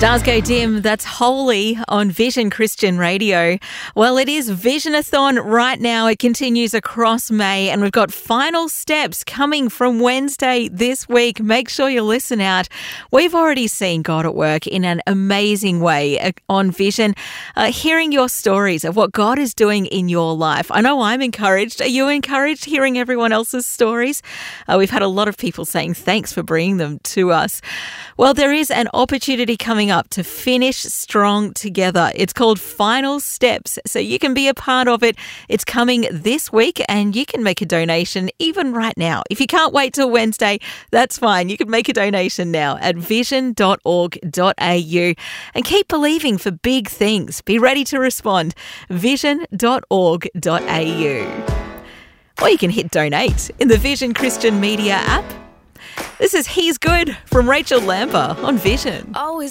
Stars Go Dim, that's Holy on Vision Christian Radio. Well, it is Visionathon right now. It continues across May and we've got final steps coming from Wednesday this week. Make sure you listen out. We've already seen God at work in an amazing way on Vision, hearing your stories of what God is doing in your life. I know I'm encouraged. Are you encouraged hearing everyone else's stories? We've had a lot of people saying thanks for bringing them to us. Well, there is an opportunity coming up to finish strong together. It's called Final Steps, so you can be a part of it. It's coming this week and you can make a donation even right now. If you can't wait till Wednesday, that's fine. You can make a donation now at vision.org.au and keep believing for big things. Be ready to respond. Vision.org.au. Or you can hit donate in the Vision Christian Media app. This is He's Good from Rachel Lamper on Vision. Always